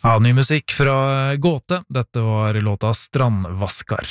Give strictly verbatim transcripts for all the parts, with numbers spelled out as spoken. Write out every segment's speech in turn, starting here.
Ja, ny musikk fra Gåte. Dette var låta Strandvaskar.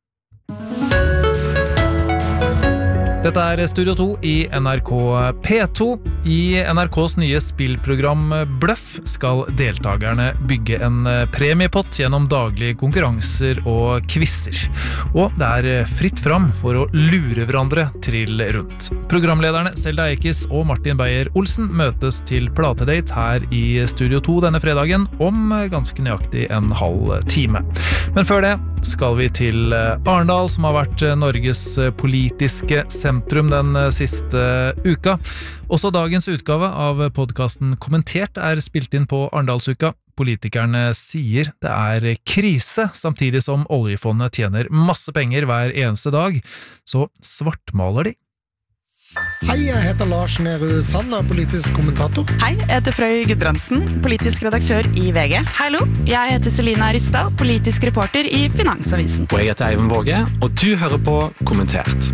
Dette er Studio to i N R K P to. I N R K's nye spillprogram Bløff skal deltakerne bygge en premiepott gjennom daglige konkurranser og quizzer. Og det er fritt fram for å lure hverandre trill rundt. Programlederne Selda Eikis og Martin Beyer-Olsen møtes til platedate her i Studio to denne fredagen om ganske nøyaktig en halv time. Men før det skal vi til Arendal, som har vært Norges politiske sentrum den siste uka. Også dagens utgave av podcasten Kommentert er spilt inn på Arendalsuka. Politikerne sier det er krise, samtidig som oljefondet tjener masse penger hver eneste dag. Så svartmaler de. Hei, jeg heter Lars Nehru Sand, er politisk kommentator. Hei, jeg heter Frøy Gudbrandsen, politisk redaktør i V G. Hallo, jeg heter Selina Rysdal, politisk reporter i Finansavisen. Og jeg heter Eivind Våge, og du hører på Kommentert.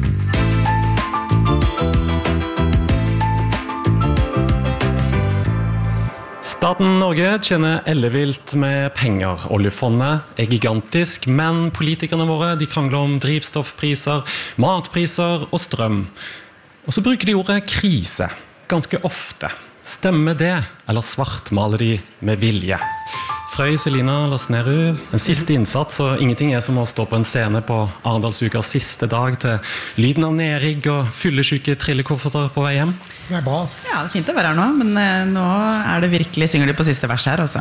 Staten Norge tjener ellevilt med penger. Oljefondet er gigantisk, men politikerne våre de krangler om drivstoffpriser, matpriser og strøm. Og så bruker de ordet krise, ganske ofte. Stemmer det, eller svartmaler de med vilje? Frøy, Selina, Lars Nehru, en siste innsats, og ingenting er som å stå på en scene på Arendalsukas siste dag til lyden av nedrigg og fyllesyke trillekofferter på vei hjem. Det er bra. Ja, det er fint å være her nå, men eh, nå er det virkelig synger de på siste vers her, altså.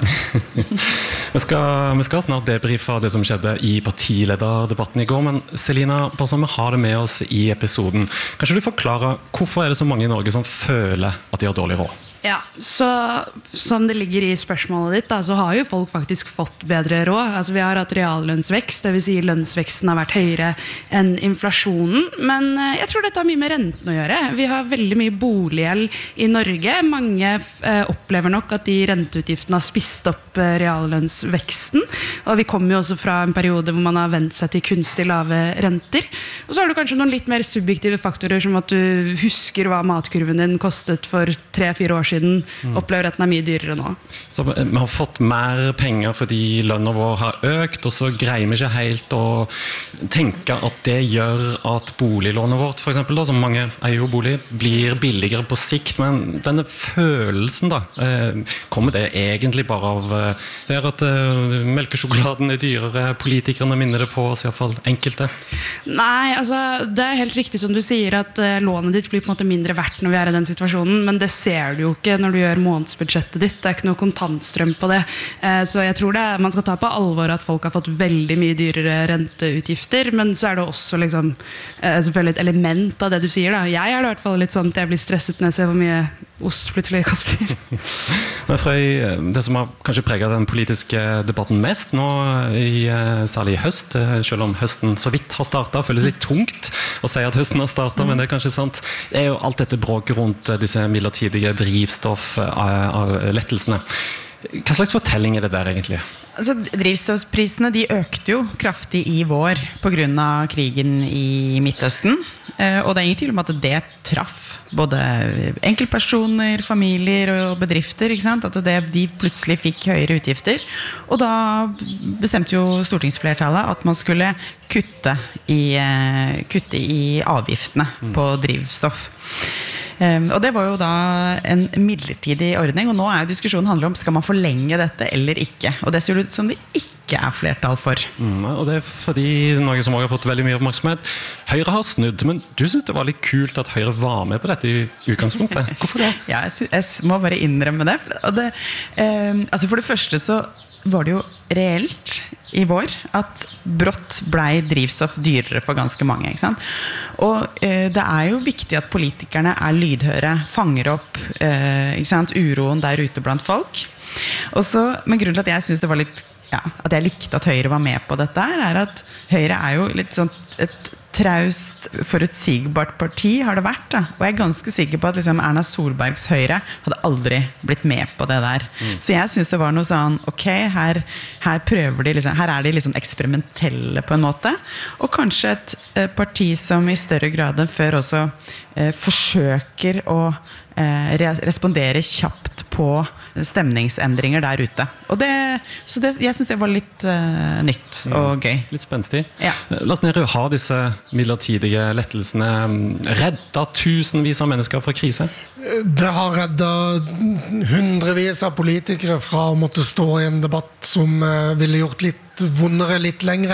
vi, skal, vi skal snart debrife det som skjedde i partilederdebatten i går, men Selina, bare sånn vi har det med oss i episoden, kanskje du forklarer hvorfor er det så mange i Norge som føler at de har dårlig råd? Ja, så som det ligger i spørsmålet ditt, da, så har jo folk faktisk fått bedre råd. Altså, vi har hatt reallønnsvekst, det vil si lønnsveksten har vært høyere enn inflasjonen, men jeg tror dette har mye med renten å gjøre. Vi har veldig mye boliggjeld i Norge. Mange eh, opplever nok at de renteutgiftene har spist opp eh, reallønnsveksten, og vi kommer jo også fra en periode hvor man har vendt seg til kunstig lave renter. Og så har du kanskje noen litt mer subjektive faktorer, som at du husker hva matkurven din kostet for tre-fire år siden, opplever at den er mye dyrere nå. Så vi har fått mer penger fordi lønner vår har økt, og så greier vi ikke helt å tenke at det gjør at boliglånet vårt, for eksempel, da, som mange eier jo bolig, blir billigere på sikt, men denne følelsen da, kommer det egentlig bare av ser at melkesjokoladen er dyrere, politikerne minner det på oss, i hvert fall enkelte? Nei, altså det er helt riktig som du sier at lånet ditt blir på en måte mindre verdt når vi er i den situasjonen, men det ser du jo ikke når du gjør månedsbudsjettet ditt. Det er ikke noe kontantstrøm på det. Så jeg tror det er, man skal ta på alvor at folk har fått veldig mye dyrere renteutgifter, men så er det også liksom, selvfølgelig et element av det du sier. Da. Jeg er i hvert fall litt sånn at jeg blir stresset når jeg ser hvor mye ost plutselig koster. Men Frøy, det som har kanskje preget den politiske debatten mest nå, i, særlig i høst, selv om høsten så vidt har startet, føles litt tungt å si at høsten har startet, men det er kanskje sant, det er jo alt dette bråket rundt disse midlertidige drivstofflettelsene. Hva slags fortelling er det der egentlig? Altså, drivstoffprisene de økte jo kraftig i vår på grunn av krigen i Midtøsten, og det er ingen tvil om at det traff både enkeltpersoner, familier og bedrifter, ikke sant? At det, de plutselig fikk høyere utgifter, og da bestemte jo stortingsflertallet at man skulle kutte i, kutte i avgiftene på drivstoff. Um, og det var jo da en midlertidig ordning, og nå er jo diskusjonen handler om skal man forlenge dette eller ikke, og det ser ut som det ikke er flertall for. Mm, og det er fordi Norge som også har fått veldig mye oppmerksomhet. Høyre har snudd, men du synes det var litt kult at Høyre var med på dette i utgangspunktet. Hvorfor det? Ja, jeg, jeg må bare innrømme det. Og det um, altså for det første så var det jo reelt i vår at brått ble drivstoff dyrere for ganske mange, ikke sant? Og eh, det er jo viktig at politikerne er lydhøre, fanger opp eh, ikke sant, uroen der ute blant folk. Og så, men grunnen til at jeg synes det var litt, ja, at jeg likte at Høyre var med på dette her, er at Høyre er jo litt sånn et traust, forutsigbart parti har det vært, da. Og jeg er ganske sikker på at liksom, Erna Solbergs Høyre hadde aldri blitt med på det der. Mm. Så jeg synes det var noe sånn, ok, her, her prøver de liksom, her er de liksom eksperimentelle på en måte, og kanskje et eh, parti som i større grad enn før også eh, forsøker å eh, respondere kjapt på stemningsendringer der ute. Og det, så det, jeg synes det var litt eh, nytt og gøy. Litt spenstig. Ja. Lars Nehru, har disse midlertidige lettelsene reddet tusenvis av mennesker fra krise? Det har reddet hundrevis av politikere fra å måtte stå i en debatt som eh, ville gjort litt vondere litt lengre.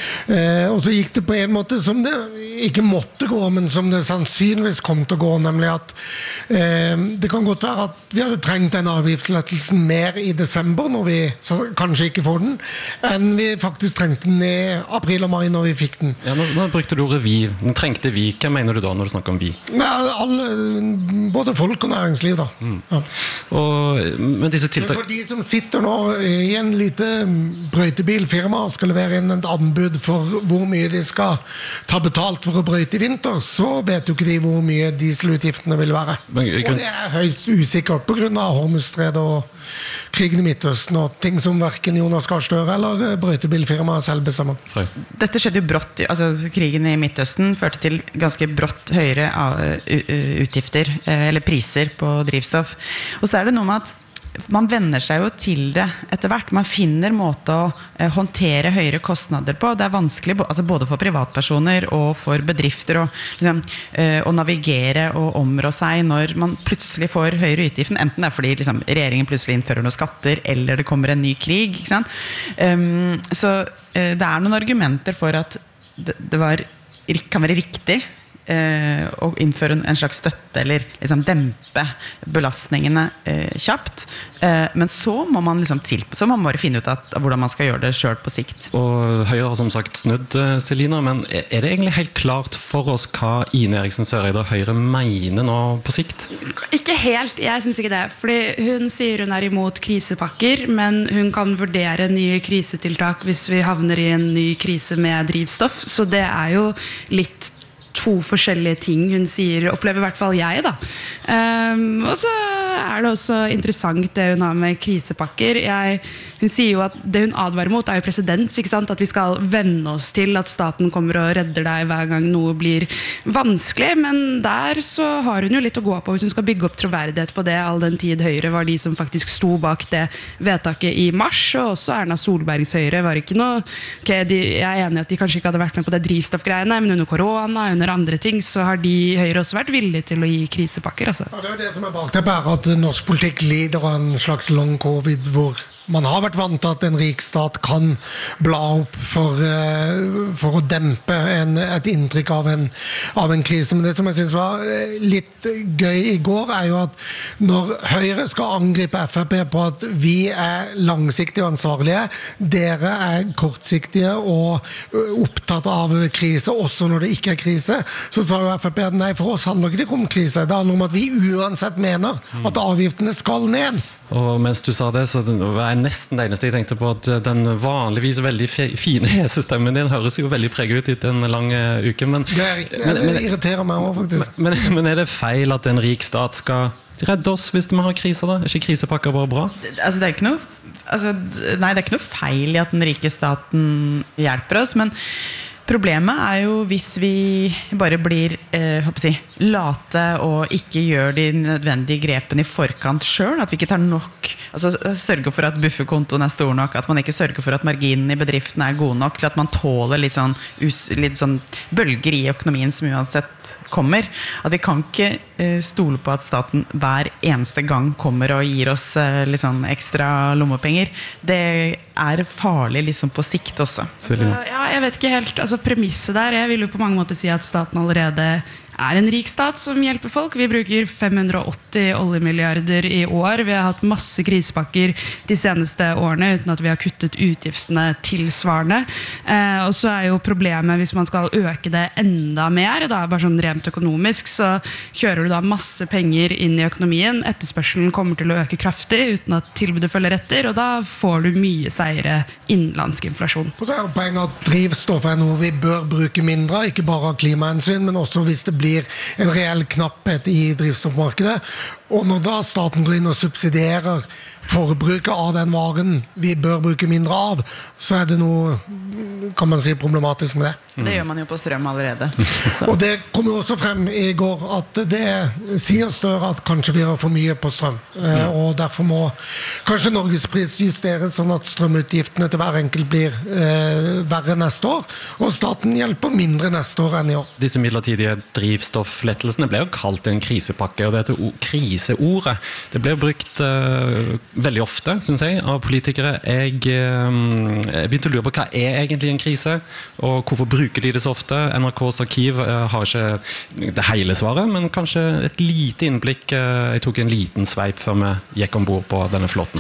Eh, og så gikk det på en måte som det ikke måtte gå, men som det sannsynligvis kom til å gå, nemlig at eh, det kan godt være at vi hadde trengt den avgiftslettelsen mer i desember, når vi så kanskje ikke får den, enn vi faktisk trengte den i april og mai når vi fikk den. Ja, nå, nå brukte du ordet vi. Den trengte vi. Hva mener du da når du snakker om vi? Nei, alle, både folk og næringsliv da. Mm. Ja. Og, men disse tiltak... Men for de som sitter nå i en lite brøytebil, firma skal levere inn et anbud for hvor mye de skal ta betalt for å brøyte i vinter, så vet jo ikke de hvor mye dieselutgiftene vil være. Men, kan... Og det er høyt usikkert på grunn av Hormuzstredet og krigen i Midtøsten og ting som hverken Jonas Gahr Støre eller brøytebilfirmaet selv bestemmer. Dette skjedde jo brått, altså krigen i Midtøsten førte til ganske brått høyere utgifter, eller priser på drivstoff. Og så er det noe med at man venner seg jo til det etter hvert. Man finner måte å eh, håndtere høyere kostnader på. Det er vanskelig altså både for privatpersoner og for bedrifter å, liksom, eh, å navigere og områ seg når man plutselig får høyere utgiften. Enten det er fordi liksom, regjeringen plutselig innfører noen skatter, eller det kommer en ny krig. Ikke sant? Um, så eh, det er noen argumenter for at det, det var, kan være riktig Eh, å innføre en slags støtte eller liksom dempe belastningene eh, kjapt, eh, men så må man liksom til, så må man bare finne ut at, hvordan man skal gjøre det selv på sikt. Og Høyre har som sagt snudd, Selina, men er det egentlig helt klart for oss hva Ine Eriksen Søreide og Høyre mener nå på sikt? Ikke helt, jeg synes ikke det, fordi hun sier hun er imot krisepakker, men hun kan vurdere nye krisetiltak hvis vi havner i en ny krise med drivstoff, så det er jo litt to forskjellige ting hun sier, opplever i hvert fall jeg da. Um, og så er det også interessant det hun har med krisepakker. Jeg, hun sier jo at det hun advarer mot er jo presedens, ikke sant? At vi skal venne oss til at staten kommer og redder deg hver gang noe blir vanskelig, men der så har hun jo litt å gå på hvis hun skal bygge opp troverdighet på det, all den tid Høyre var de som faktisk sto bak det vedtaket i mars, og også Erna Solbergs Høyre var ikke noe, ok, de, jeg er enig at de kanskje ikke hadde vært med på det drivstoffgreiene, men under korona, under andre ting, så har de Høyre også vært villige til å gi krisepakker. Altså. Ja, det er det som er bakteppet her, at norsk politikk lider av en slags long covid, hvor man har vært vant til at en rik stat kan bla opp for, uh, for å dempe en, et inntrykk av en, av en krise. Men det som jeg synes var litt gøy i går er jo at når Høyre skal angripe F R P på at vi er langsiktige og ansvarlige, dere er kortsiktige og opptatt av krise også når det ikke er krise, så sa jo F R P at nei, for oss handler det ikke om krise, det handler om at vi uansett mener at avgiftene skal ned. Og mens du sa det, så var jeg nesten det eneste jeg tenkte på at den vanligvis veldig fine hesestemmen din høres jo veldig preget ut etter en lang uke, men... Det er riktig, men, det irriterer meg også faktisk. Men, men, men er det feil at en rik stat skal redde oss hvis vi har kriser da? Er ikke krisepakker bare bra? Altså det er ikke noe, altså, nei, det er ikke noe feil i at den rike staten hjelper oss, men problemet er jo hvis vi bare blir eh, håper jeg, late og ikke gjør de nødvendige grepene i forkant selv, at vi ikke tar nok, altså sørger for at bufferkontoen er stor nok, at man ikke sørger for at marginen i bedriften er god nok til at man tåler litt sånn, litt sånn bølger i økonomien som uansett kommer. At vi kan ikke eh, stole på at staten hver eneste gang kommer og gir oss eh, litt sånn ekstra lommepenger. Det er farlig liksom på sikt også. Så, ja, jeg vet ikke helt, altså premisset der, jeg vil jo på mange måter si at staten allerede er en rik stat som hjelper folk. Vi bruker fem hundre og åtti oljemilliarder i år. Vi har hatt masse krisepakker de seneste årene uten at vi har kuttet utgiftene tilsvarende. Eh, og så er jo problemet hvis man skal øke det enda mer, da, bare sånn rent økonomisk, så kjører du da masse penger inn i økonomien. Etterspørselen kommer til å øke kraftig uten at tilbudet følger etter, og da får du mye seire innenlandsk inflasjon. Og så er det poenget at drivstoff er noe vi bør bruke mindre, ikke bare av klimahensyn, men også hvis det blir blir en reell knapphet i drivstoffmarkedet. Og når da staten går inn og subsidierer forbruket av den varen vi bør bruke mindre av, så er det noe, kan man si, problematisk med det. Det gjør man jo på strøm allerede. Og det kom jo også frem i går at det sier Støre at kanskje vi har for mye på strøm. Eh, og derfor må kanskje Norgespris justeres sånn at strømutgiftene til hver enkelt blir eh, verre neste år, og staten hjelper mindre neste år enn i år. Disse midlertidige drivstofflettelsene ble jo kalt en krisepakke, og dette o- kriseordet, det ble brukt eh, veldig ofte, synes jeg, av politikere. Jeg, eh, jeg begynte å lure på hva er egentlig en krise, og hvorfor bruker de det så ofte. N R K's arkiv eh, har ikke det hele svaret, men kanskje et lite innblikk. Eh, jeg tok en liten sveip før vi gikk ombord på denne flåten.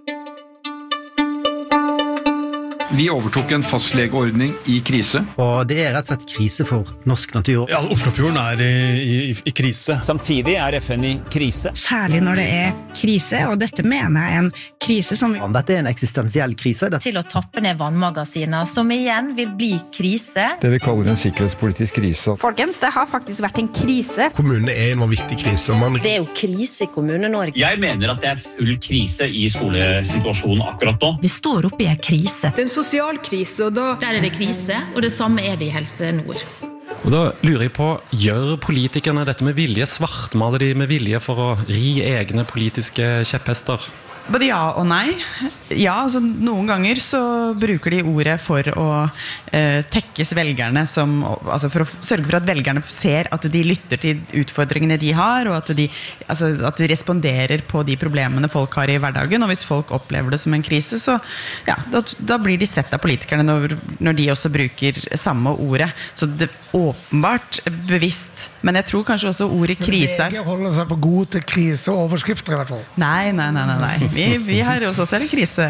Vi overtok en fastlegeordning i krise. Og det er rett og slett krise for norsk natur. Ja, Oslofjorden er i, i, i krise. Samtidig er F N i krise. Særlig når det er krise, og dette mener jeg er en krise som... Dette er en eksistensiell krise. Til å tappe ned vannmagasiner, som igjen vil bli krise. Det vi kaller en sikkerhetspolitisk krise. Folkens, det har faktisk vært en krise. Kommunene er en vanvittig krise. Man... Det er jo krise i Kommune-Norge. Jeg mener at det er full krise i skolesituasjonen akkurat nå. Vi står oppe i en krise. Det er en sosial krise, og da... Der er det krise, og det samme er det i Helse Nord. Og da lurer jeg på, gjør politikerne dette med vilje, svartmaler de med vilje for å ri egne politiske kjepphester? Både ja og nei. Ja, altså noen ganger så bruker de ordet for å eh, tekkes velgerne som, altså for å sørge for at velgerne ser at de lytter til utfordringene de har, og at de, altså at de responderer på de problemene folk har i hverdagen, og hvis folk opplever det som en krise, så ja, da, da blir de sett av politikerne når, når de også bruker samme ordet. Så det er åpenbart bevisst, men jeg tror kanskje også ordet krise... Men V G holder seg på gode til kriseoverskrifter i hvert fall. Nei, nei, nei, nei, nei. Vi, vi har også selv en krise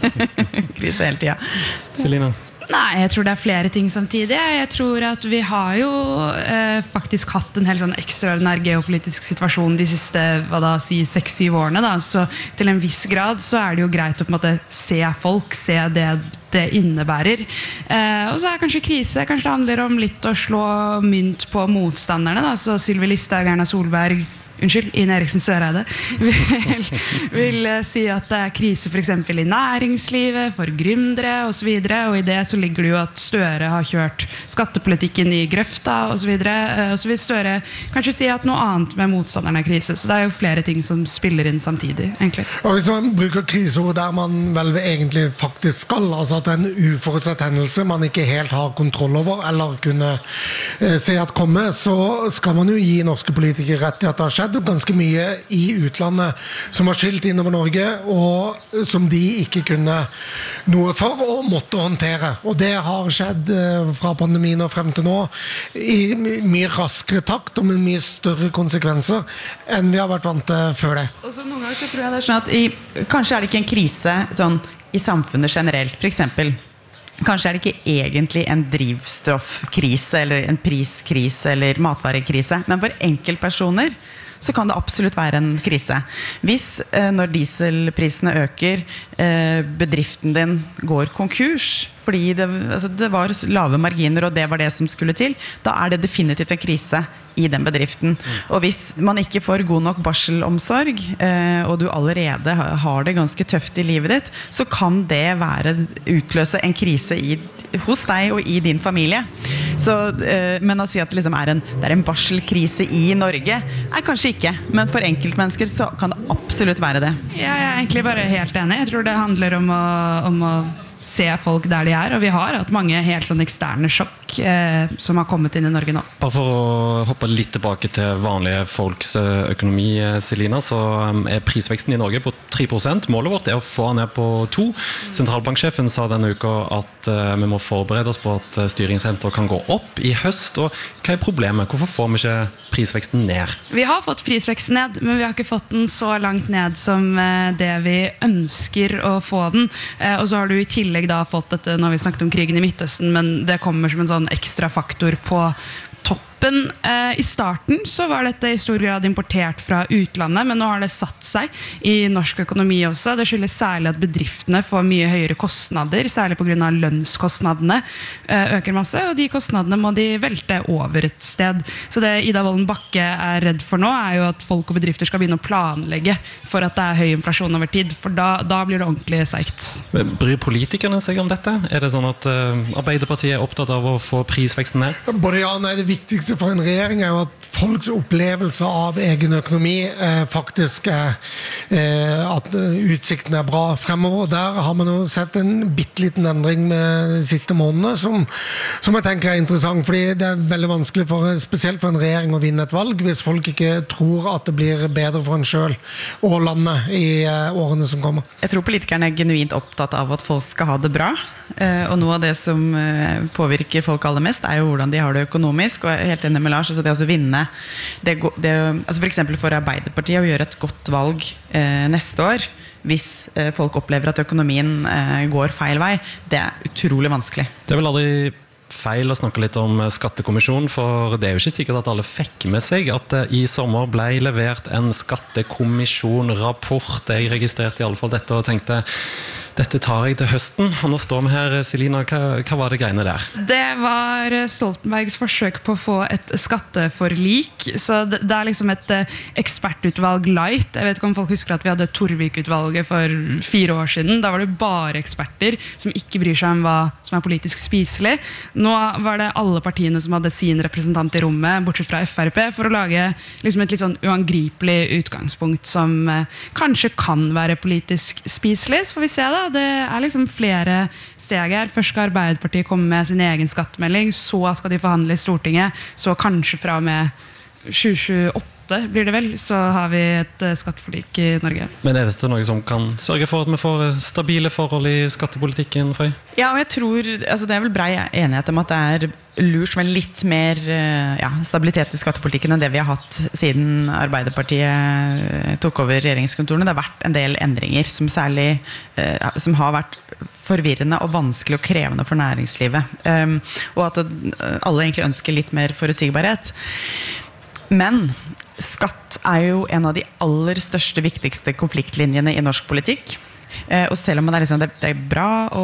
krise hele tiden. Selina? Nei, jeg tror det er flere ting samtidig. Jeg tror at vi har jo eh, faktisk hatt en helt sånn ekstraordinær geopolitisk situasjon de siste, hva da, si, seks-syv årene. Da. Så til en viss grad så er det jo greit å på en måte se folk, se det det innebærer. Eh, og så er kanskje krise, kanskje det handler om litt å slå mynt på motstanderne. Da. Så Sylvi Listhaug, Erna Solberg, unnskyld, Ine Eriksen Søreide vil, vil si at det er krise for eksempel i næringslivet, for gründere og så videre, og i det så ligger det jo at Støre har kjørt skattepolitikken i grøfta og så videre, og så vil Støre kanskje si at noe annet med motstanderne er krise, så det er jo flere ting som spiller inn samtidig, egentlig. Og hvis man bruker kriseord der man vel egentlig faktisk skal, altså at det er en uforutsett hendelse man ikke helt har kontroll over, eller kunne eh, se at komme, så skal man jo gi norske politikere rett i at det har skjedd ganske mye i utlandet som har skilt innover Norge, og som de ikke kunne noe for og måtte håndtere. Og det har skjedd fra pandemien og frem til nå i mye raskere takt og med mye større konsekvenser enn vi har vært vant til før det. Og så noen ganger så tror jeg det er sånn at i, kanskje er det ikke en krise sånn, i samfunnet generelt, for eksempel. Kanskje er det ikke egentlig en drivstoffkrise eller en priskrise eller matvarekrise, men for enkeltpersoner så kan det absolutt være en krise. Hvis eh, når dieselprisene øker, eh, bedriften din går konkurs, fordi det, altså det var lave marginer og det var det som skulle til, da er det definitivt en krise i den bedriften. Og hvis man ikke får god nok barselomsorg, eh, og du allerede har det ganske tøft i livet ditt, så kan det være utløse en krise i, hos deg og i din familie. Så, eh, men å si at det, liksom er en, det er en barselkrise i Norge, er kanskje ikke. Men for enkeltmennesker så kan det absolutt være det. Ja, jeg er egentlig bare helt enig. Jeg tror det handler om å, om å se folk der de er, og vi har hatt mange helt sånn eksterne sjokk eh, som har kommet inn i Norge nå. Bare for å hoppe litt tilbake til vanlige folks økonomi, Selina, så er prisveksten i Norge på tre prosent. Målet vårt er å få den ned på to. Sentralbanksjefen sa denne uka at uh, vi må forberede oss på at styringsrenter kan gå opp i høst, og hva er problemet? Hvorfor får vi ikke prisveksten ned? Vi har fått prisveksten ned, men vi har ikke fått den så langt ned som uh, det vi ønsker å få den. Uh, og så har du i tillegg da fått dette, når vi snakket om krigen i Midtøsten, men det kommer som en sånn ekstra faktor på toppen toppen. Eh, I starten så var dette i stor grad importert fra utlandet, men nå har det satt seg i norsk økonomi også. Det skyldes særlig at bedriftene får mye høyere kostnader, særlig på grunn av lønnskostnadene eh, øker masse, og de kostnadene må de velte over et sted. Så det Ida Wolden Bakke er redd for nå, er jo at folk og bedrifter skal begynne å planlegge for at det er høy inflasjon over tid, for da, da blir det ordentlig seigt. Bryr politikerne seg om dette? Er det sånn at uh, Arbeiderpartiet er opptatt av å få prisveksten ned? Både ja, nei, det viktigste for en regjering er jo at folks opplevelse av egen økonomi eh, faktisk er eh, at utsikten er bra fremover. Der har man jo sett en bitteliten endring med de siste månedene, som, som jeg tenker er interessant, fordi det er veldig vanskelig for, spesielt for en regjering å vinne et valg, hvis folk ikke tror at det blir bedre for en selv og landet i eh, årene som kommer. Jeg tror politikerne er genuint opptatt av at folk skal ha det bra, eh, og noe av det som eh, påvirker folk aller mest er jo hvordan de har det økonomisk, og jeg er helt enig med Lars, altså det å vinne det, det, altså for eksempel for Arbeiderpartiet å gjøre et godt valg eh, neste år, hvis eh, folk opplever at økonomien eh, går feil vei, det er utrolig vanskelig. Det er vel aldri feil å snakke litt om skattekommisjonen, for det er jo ikke sikkert at alle fikk med seg at det i sommer ble levert en skattekommission-rapport. Jeg registrerte i alle fall dette og tenkte, dette tar jeg til høsten, og nå står vi her. Selina, hva, hva var det greiene der? Det var Stoltenbergs forsøk på å få et skatteforlik, så det, det er liksom et ekspertutvalg light. Jeg vet ikke om folk husker at vi hadde Torvik-utvalget for fire år siden. Da var det bare eksperter som ikke bryr seg om hva som er politisk spiselig. Nå var det alle partiene som hadde sin representant i rommet, bortsett fra F R P, for å lage liksom et litt sånn uangripelig utgangspunkt som eh, kanskje kan være politisk spiselig, så får vi se da. Det er liksom flere steg her. Først skal Arbeiderpartiet komme med sin egen skattemelding, så skal de forhandle i Stortinget, så kanskje fra og med tjue tjueåtte blir det vel, så har vi et skatteforlik i Norge. Men er dette noe som kan sørge for at vi får stabile forhold i skattepolitikken, Frøy? Ja, og jeg tror, altså det er vel brei enighet om at det er lurt med litt mer ja, stabilitet i skattepolitikken enn det vi har hatt siden Arbeiderpartiet tok over regjeringskontorene. Det har vært en del endringer som særlig eh, som har vært forvirrende og vanskelig og krevende for næringslivet. Um, og at alle egentlig ønsker litt mer forutsigbarhet. Men skatt er jo en av de aller største, viktigste konfliktlinjene i norsk politikk. Eh, og selv om det er, liksom, det, det er bra å,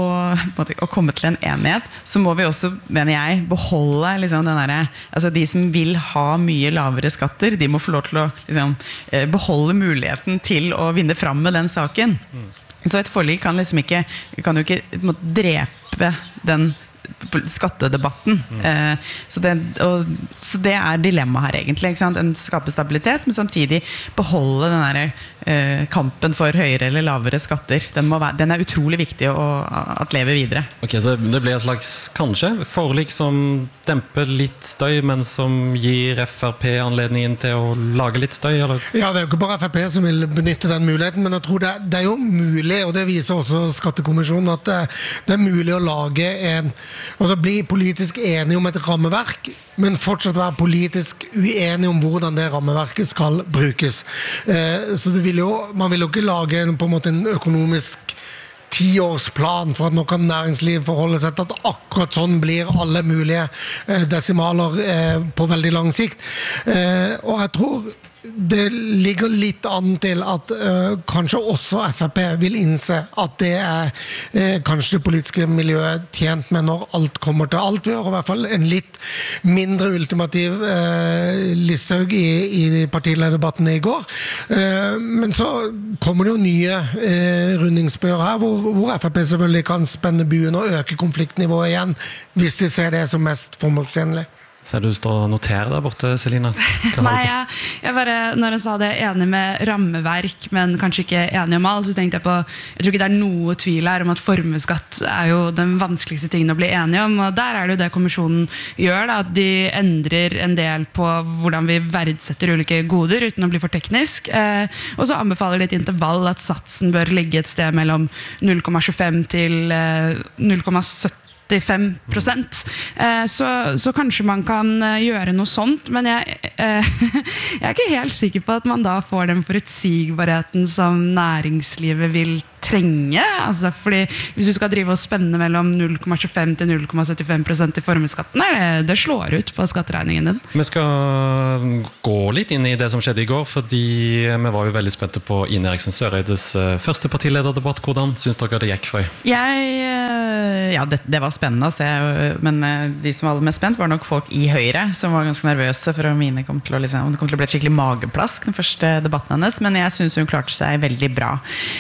å komme til en enighet, så må vi også, mener jeg, beholde liksom, den der, altså de som vil ha mye lavere skatter, de må få lov til å liksom, beholde muligheten til å vinne fram med den saken. Mm. Så et forlik kan liksom ikke, kan jo ikke måtte drepe den skattedebatten. Mm. Eh, så, det, og, så det er dilemma her egentlig, ikke sant? En skaper stabilitet, men samtidig beholde den der, eh, kampen for høyere eller lavere skatter. Den, må være, den er utrolig viktig å, at lever videre. Ok, så det blir en slags, kanskje, forlik som demper litt støy, men som gir F R P anledningen til å lage litt støy, eller? Ja, det er jo ikke bare F R P som vil benytte den muligheten, men jeg tror det, det er jo mulig, og det viser også skattekommisjonen, at det, det er mulig å lage en og da blir politisk enige om et rammeverk, men fortsatt være politisk uenige om hvordan det rammeverket skal brukes. Så det vil jo, man vil jo ikke lage en, på en måte en økonomisk tiårsplan for at nå kan næringsliv forholde seg til at akkurat sånn blir alle mulige desimaler på veldig lang sikt. Og jeg tror det ligger litt an til at uh, kanskje også F R P vil innse at det er uh, kanskje det politiske miljøet tjent med når alt kommer til alt. Vi har i hvert fall en litt mindre ultimativ uh, Listhaug i, i partilederdebatten i går. Uh, men så kommer det jo nye uh, rundingsbøyer her, hvor, hvor F R P selvfølgelig kan spenne buen og øke konfliktnivået igjen, hvis de ser det som mest formålstjenlig. Ser du står og noterer der borte, Selina? Nei, jeg, jeg bare, når jeg sa det enig med rammeverk, men kanskje ikke enig om alt, så tenkte jeg på, jeg tror ikke det er noe tvil her om at formuesskatt er jo den vanskeligste tingen å bli enig om, og der er det jo det kommisjonen gjør, da, at de endrer en del på hvordan vi verdsetter ulike goder, uten å bli for teknisk, eh, og så anbefaler de et intervall at satsen bør ligge et sted mellom null komma tjuefem til eh, null komma sytti åttifem prosent. Så, så kanskje man kan gjøre noe sånt, men jeg, jeg er ikke helt sikker på at man da får den forutsigbarheten som næringslivet vil trenge, altså fordi hvis du skal drive og spenne mellom null komma tjuefem til null komma syttifem prosent i formuesskatten, det, det slår ut på skatteregningen din. Vi skal gå litt inn i det som skjedde i går, fordi vi var jo veldig spente på Ine Eriksen Søreides første partilederdebatt. Hvordan synes dere det gikk, Frøy? Jeg, ja, det, det var spennende å se, men de som var mest spent var nok folk i Høyre, som var ganske nervøse for om Ine kom til å, liksom, det kom til å bli et skikkelig mageplask, den første debatten hennes, men jeg synes hun klarte seg veldig bra.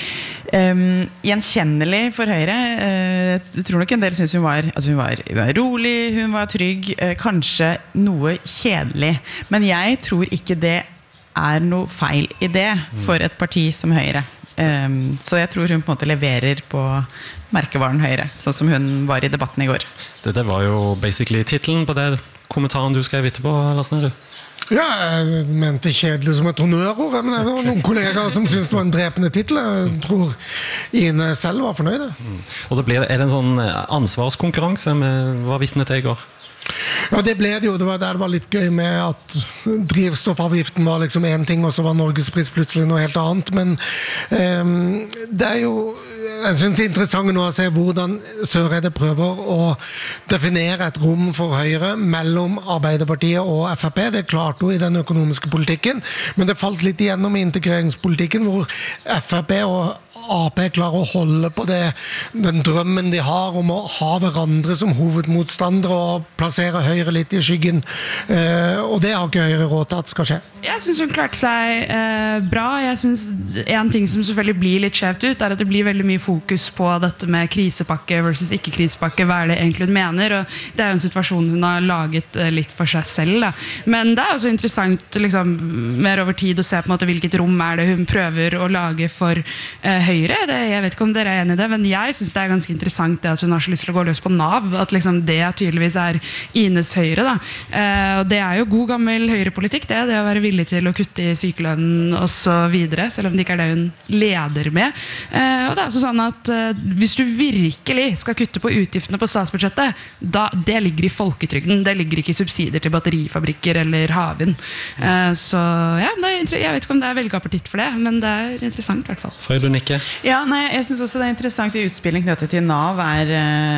Um, gjenkjennelig for Høyre. uh, Jeg tror nok en del synes hun var, altså hun var, hun var rolig, hun var trygg, uh, kanskje noe kjedelig, men jeg tror ikke det er noe feil i det for et parti som Høyre. um, Så jeg tror hun på en måte leverer på merkevaren Høyre, sånn som hun var i debatten i går. Dette var jo basically titelen på det kommentaren du skrev etterpå, Lars Nehru. Ja, jeg mente kjedelig som et honnørord, men det var noen kollegaer som syntes det var en drepende titel. Jeg tror Ine selv var fornøyde. Mm. Og det ble, er det en sånn ansvarskonkurranse vi var vitne til i går? Ja, det ble det jo. Det var, det var litt gøy med at drivstoffavgiften var liksom en ting, og så var Norgespris plutselig noe helt annet. Men um, det er jo, jeg synes det er interessant nå å se hvordan Søreide prøver å definere et rom for Høyre mellom Arbeiderpartiet og F R P. Det klarte hun i den økonomiske politikken, men det falt litt igjennom i integreringspolitikken, hvor F R P og A P klarer å holde på det, den drømmen de har om å ha hverandre som hovedmotstandere og plassere Høyre litt i skyggen. Eh, og det har ikke Høyre råd til at skal skje. Jeg synes hun klarte seg eh, bra. Jeg synes en ting som selvfølgelig blir litt skjevt ut, er at det blir veldig mye fokus på dette med krisepakke versus ikke-krisepakke. Hva er det egentlig hun mener? Og det er jo en situasjon hun har laget eh, litt for seg selv. Da. Men det er også interessant liksom, mer over tid å se på en måte hvilket rom er det hun prøver å lage for eh, Høyre. Det, jeg vet ikke om dere er enig i det, men jeg synes det er ganske interessant det at hun har så lyst til å gå løs på Nav. At liksom, det tydeligvis er Ines Høyre. Da. Eh, og det er jo god gammel Høyre-politikk, det, det å være villig til å kutte i sykelønnen og så videre, selv om det ikke er det hun leder med. Eh, og det er også sånn at eh, hvis du virkelig skal kutte på utgiftene på statsbudsjettet, da, det ligger i folketrygden, det ligger ikke i subsidier til batterifabrikker eller havvind. Eh, så ja, det er, jeg vet ikke om det er velgeappetitt for det, men det er interessant i hvert fall. Frøy, du nikker? Ja, nei, jeg synes også det er interessant i utspilling knyttet til Nav er,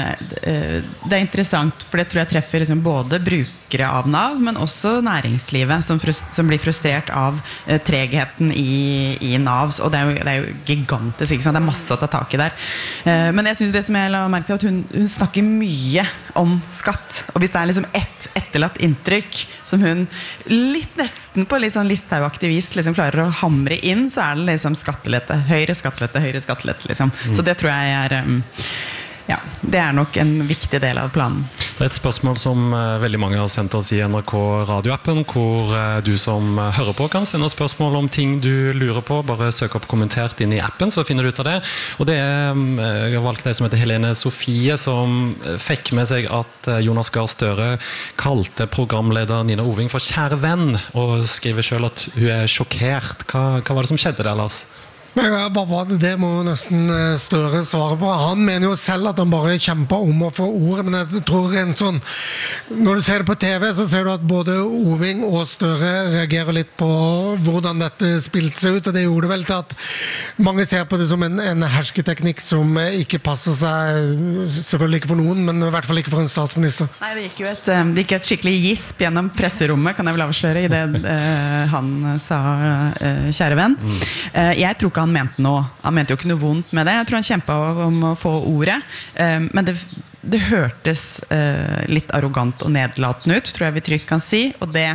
uh, det er interessant, for det tror jeg treffer liksom både brukere av Nav, men også næringslivet som, frust, som blir frustrert av uh, tregheten i, i Nav, og det er, jo, det er jo gigantisk, ikke sant? Det er masse å ta tak i der. Uh, men jeg synes det som jeg la merke til, at hun, hun snakker mye om skatt, og hvis det er liksom ett etterlatt inntrykk som hun litt nesten på litt sånn Listhaug-aktivist liksom klarer å hamre inn, så er det liksom skattelette, høyre skattelette, høyre skattelette liksom. Mm. Så det tror jeg er um, ja, det er nok en viktig del av planen. Det er et spørsmål som uh, veldig mange har sendt oss i N R K radioappen, hvor uh, du som uh, hører på kan sende spørsmål om ting du lurer på. Bare søk opp kommentert inn i appen, så finner du ut av det. Og det er, um, jeg har valgt det som heter Helene Sofie, som uh, fikk med seg at uh, Jonas Gahr Støre kalte programleder Nina Oving for kjære venn, og skriver selv at hun er sjokkert. Hva, hva var det som skjedde der, Lars? Hva var det? Det må jo nesten Støre svare på. Han mener jo selv at han bare kjemper om å få ordet, men jeg tror en sånn, når du ser det på T V, så ser du at både Oving og Støre reagerer litt på hvordan dette spilte seg ut, og det gjorde vel til at mange ser på det som en, en hersketeknikk som ikke passer seg, selvfølgelig ikke for noen, men i hvert fall ikke for en statsminister. Nei, det gikk jo et, det gikk et skikkelig gisp gjennom presserommet, kan jeg vel avsløre, i det uh, han sa, uh, kjære venn. Mm. Uh, jeg tror ikke han mente noe. Han mente jo ikke noe vondt med det. Jeg tror han kjempet om å få ordet, um, men det, det hørtes uh, litt arrogant og nedlatende ut, tror jeg vi trygt kan si, og det,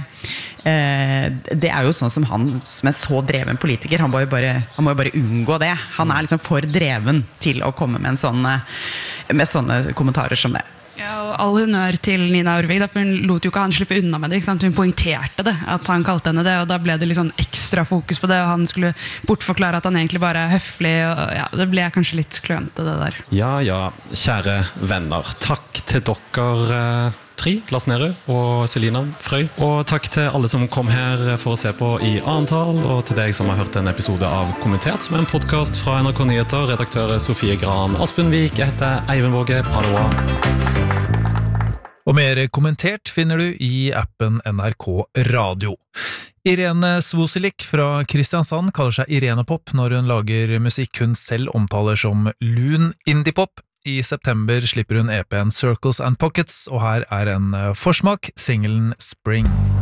uh, det er jo sånn som han, som er så dreven politiker, han må jo bare, han må jo bare unngå det. Han er liksom for dreven til å komme med, en sånne, med sånne kommentarer som det. Ja, og all honnør til Nina Ørvig, for hun lot jo ikke han slippe unna med det, ikke sant? Hun poengterte det, at han kalte henne det, og da ble det litt sånn ekstra fokus på det, og han skulle bortforklare at han egentlig bare er høflig, og ja, det ble kanskje litt klønete det der. Ja, ja, kjære venner, takk til dere eh, tre, Lars Nehru og Selina Frøy, og takk til alle som kom her for å se på i Antall, og til deg som har hørt en episode av Kommentert, som er en podcast fra N R K Nyheter, redaktør Sofie Gran, Aspen Vik, jeg heter Eivind Våge, ha det bra. Og mer kommentert finner du i appen N R K Radio. Irene Svoselik fra Kristiansand kaller seg Irene Pop når hun lager musikk hun selv omtaler som lun indie-pop. I september slipper hun E P-en Circles and Pockets, og her er en forsmak, singelen Spring.